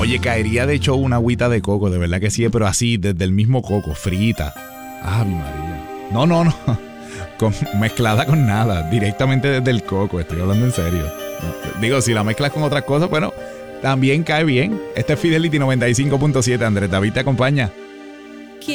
Oye, caería de hecho una agüita de coco, de verdad que sí, pero así, desde el mismo coco, frita. ¡Ave María! No, no, no. Mezclada con nada, directamente desde el coco, estoy hablando en serio. No, digo, si la mezclas con otras cosas, bueno, también cae bien. Este es Fidelity 95.7, Andrés David te acompaña.